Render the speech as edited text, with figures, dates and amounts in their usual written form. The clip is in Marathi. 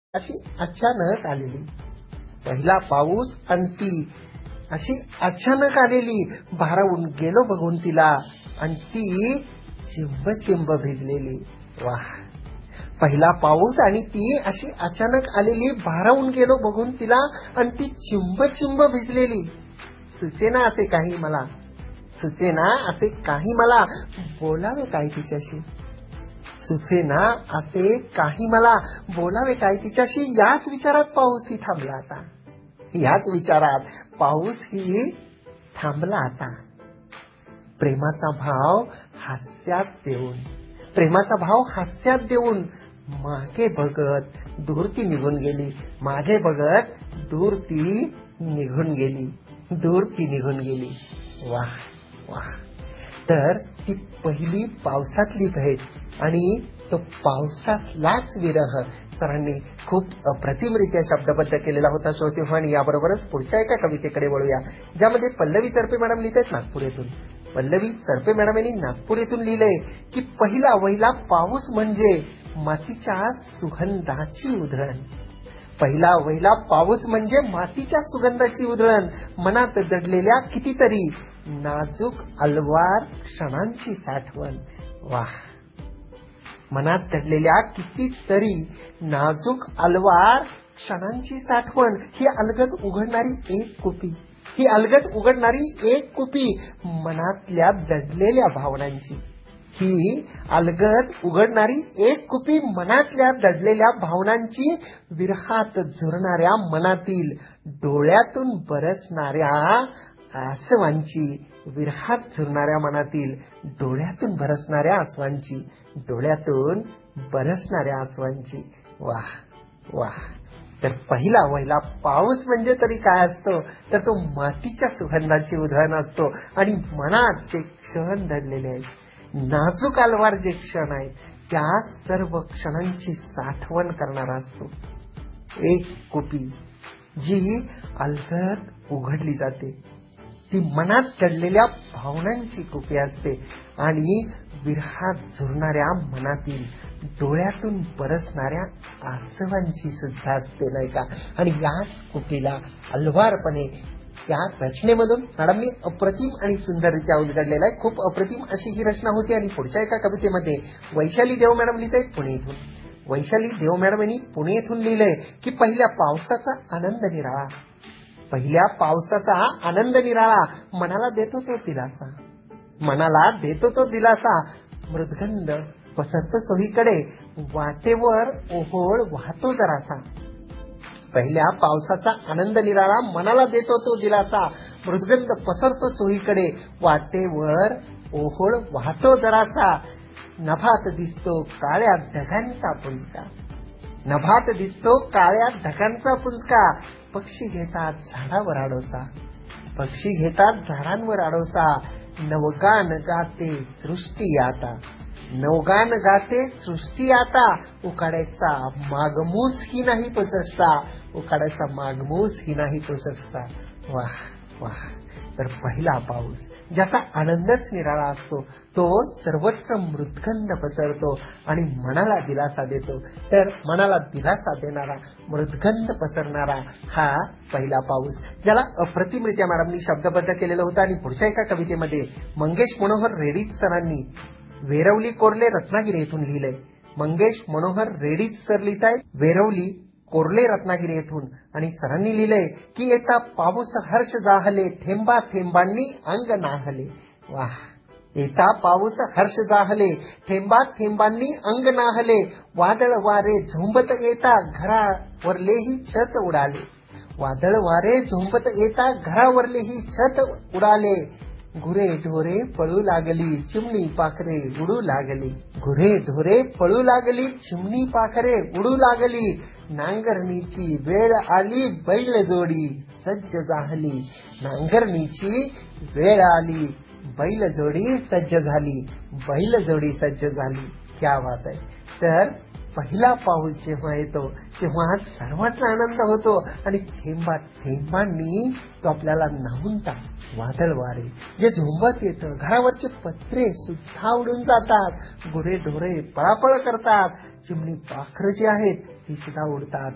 अशी अचानक आलेली. पहिला पाऊस आणि ती अशी अचानक आलेली. भारावून गेलो बघून तिला आणि ती चिंब चिंब भिजलेली. वाह! पहिला पाऊस आणि ती अशी अचानक आलेली. भारावून गेलो बघून तिला आणि ती चिंब चिंब भिजलेली. सुचेना असे काही मला, सुचेना असे काही मला, बोलावे काय तिच्याशी. सुचेना असे काही मला, बोलावे काय तिच्याशी. याच विचारात पाऊसही थांबला आता. याच विचारात पाऊसही थांबला आता. प्रेमाचा भाव हास्यात देऊन, प्रेमाचा भाव हास्यात देऊन मागे बघत दूर ती निघून गेली. मागे बघत दूर ती निघून गेली. दूर ती निघून गेली. वाह वाह! तर ती पहिली पावसातली भेट आणि तो पावसातलाच विरह सरांनी खूप अप्रतिमरित्या शब्दबद्ध केलेला होता श्रोतेहो. आणि याबरोबरच पुढच्या एका कवितेकडे वळूया, ज्यामध्ये पल्लवी चरपे मॅडम लिहित आहेत नागपूर येथून. पल्लवी चरपे मॅडम यांनी नागपूर येथून लिहिलंय की पहिला वहिला पाऊस म्हणजे मातीच्या सुगंधाची उधळण. पहिला वहिला पाऊस म्हणजे मातीच्या सुगंधाची उधळण. मनात दडलेल्या कितीतरी नाजूक अलवार क्षणांची साठवण. वाह! मनात दडलेल्या कितीतरी नाजूक अलवार क्षणांची साठवण. ही अलगद उघडणारी एक कुपी, ही अलगद उघडणारी एक कुपी मनातल्या दडलेल्या भावनांची. ही अलगद उघडणारी एक कुपी मनातल्या दडलेल्या भावनांची. विरहात झुरणाऱ्या मनातील डोळ्यातून बरसणाऱ्या आसवांची. विरहात झुरणाऱ्या मनातील डोळ्यातून बरसणाऱ्या आसवांची. डोळ्यातून बरसणाऱ्या आसवांची. वाह वाह! तर पहिला वहिला पाऊस म्हणजे तरी काय असतो, तर तो मातीच्या सुगंधाची उधळण असतो. आणि मनात जे क्षण दडलेले आहेत, नाजूक अलवार जे क्षण आहेत, त्या सर्व क्षणांची साठवण करणारा असतो एक कुपी, जी अलगद उघडली जाते. ती मनात दडलेल्या भावनांची कुपी असते आणि विरहात झुरणाऱ्या मनातील डोळ्यातून बरसणाऱ्या आसवांची सुद्धा असते, नाही का. आणि याच कुपीला अलवारपणे या रचनेमधून मॅडमनी अप्रतिम आणि सुंदररित्या उलगडलेला आहे. खूप अप्रतिम अशी ही रचना होती. आणि पुढच्या एका कवितेमध्ये वैशाली देव मॅडम लिहित आहेत पुणे येथून. वैशाली देव मॅडम यांनी पुणे येथून लिहिलंय की पहिल्या पावसाचा आनंद निराळा. पहिल्या पावसाचा आनंद निराळा मनाला देतो तो दिलासा. मनाला देतो तो दिलासा. मृदगंध पसरतो चोहीकडे, वाटेवर ओहोळ वाहतो जरासा. पहिल्या पावसाचा आनंद निराळा मनाला देतो तो दिलासा. मृदगंध पसरतो चोहीकडे, वाटेवर ओहोळ वाहतो जरासा. नभात दिसतो काळ्या ढगांचा पुंजका. नभात दिसतो काळ्या ढगांचा पुंजका. पक्षी घेतात झाडावर आडोसा. पक्षी घेतात झाडांवर आडोसा. नवगान गाते सृष्टी आता. नवगान गाते सृष्टी आता. उकाड्याचा मागमूस ही नाही पसरसा. उकाड्याचा मागमूस ही नाही पसरसा. वाह वाह! तर पहिला पाऊस ज्याचा आनंदच निराळा असतो, तो सर्वत्र मृदगंध पसरतो आणि मनाला दिलासा देतो. तर मनाला दिलासा देणारा, मृदगंध पसरणारा हा पहिला पाऊस, ज्याला अप्रतिमरित्या मॅडमनी शब्दबद्ध केलेलं होतं. आणि पुढच्या एका कवितेमध्ये मंगेश मनोहर रेडीज सरांनी वेरवली कोर्ले रत्नागिरी येथून लिहिलंय. मंगेश मनोहर रेडीज सर लिहित आहेत वेरवली कोर्ले रत्नागिरी येथून. आणि सरांनी लिहिलंय की येता पाऊस हर्ष जाहले, थेंबा थेंबांनी अंग नाहले. वाह! येता पाऊस हर्ष जाहले, थेंबा थेंबांनी अंग नाहले. वादळ वारे झोंबत येता घरावरलेही छत उडाले. वादळ वारे झोंबत येता घरावरलेही छत उडाले. गुरे ढोरे पळू लागली, चिमणी पाखरे उडू लागली. गुरे ढोरे पळू लागली, चिमणी पाखरे उडू लागली. नांगरणीची वेळ आली, बैलजोडी सज्ज झाली. नांगरणीची वेळ आली, बैलजोडी सज्ज झाली. बैलजोडी सज्ज झाली. क्या बात आहे! तर पहिला पाऊस जेव्हा येतो तेव्हा सर्वांना आनंद होतो आणि थेंबा थेंबांनी तो आपल्याला न्हावून टाकतो. वादळ वारे जे झोंबत येतं, घरावरचे पत्रे सुद्धा उडून जातात. गुरे ढोरे पळापळ करतात. चिमणी पाखरं जी आहेत ती सुद्धा उडतात.